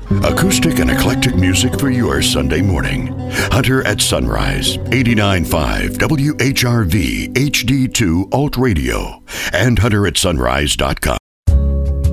Acoustic and eclectic music for your Sunday morning. Hunter at Sunrise, 89.5 WHRV HD2 Alt Radio, and hunteratsunrise.com.